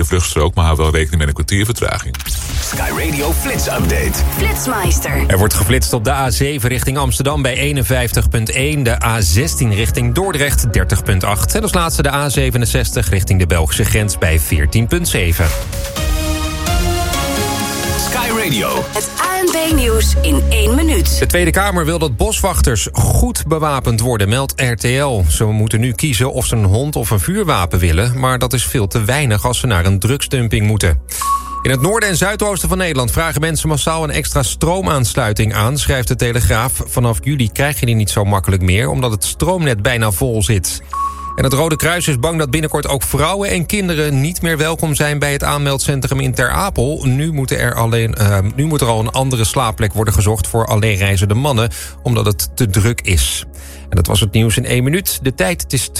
de vluchtstrook, maar hou wel rekening met een kwartier vertraging. Sky Radio Flits Update. Flitsmeister. Er wordt geflitst op de A7 richting Amsterdam bij 51.1. De A16 richting Dordrecht 30.8. En als laatste de A67 richting de Belgische grens bij 14.7. Sky Radio. Het ANP-nieuws in 1 minuut. De Tweede Kamer wil dat boswachters goed bewapend worden, meldt RTL. Ze moeten nu kiezen of ze een hond of een vuurwapen willen, maar dat is veel te weinig als ze naar een drugsdumping moeten. In het noorden en zuidoosten van Nederland vragen mensen massaal een extra stroomaansluiting aan, schrijft de Telegraaf. Vanaf juli krijg je die niet zo makkelijk meer, omdat het stroomnet bijna vol zit. En het Rode Kruis is bang dat binnenkort ook vrouwen en kinderen niet meer welkom zijn bij het aanmeldcentrum in Ter Apel. Nu moet er al een andere slaapplek worden gezocht voor alleenreizende mannen, omdat het te druk is. En dat was het nieuws in 1 minuut. De tijd, het is